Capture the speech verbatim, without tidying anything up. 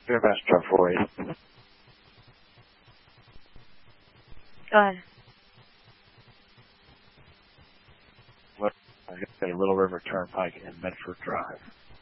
Airmaster four eight. Go ahead. I got a Little River Turnpike and Medford Drive.